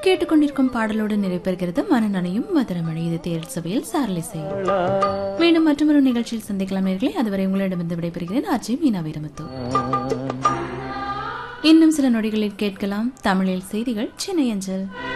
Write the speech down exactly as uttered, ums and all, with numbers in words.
கேட்டுக்கொண்டிருக்கும் பாடலோடு நிறைவேறுகிறது மனநனையும் மதுரமழை. இது தேர்தல் சபையில் சார்லிசை. மீண்டும் மற்றொரு நிகழ்ச்சியில் சந்திக்கலாம் நேர்களே. அதுவரை உங்களிடமிருந்து விடைபெறுகிறேன். ஆர்ஜி மீனா வீரமுத்து. இன்னும் சில நொடிகளில் கேட்கலாம் தமிழில் செய்திகள் சென்னை அஞ்சல்.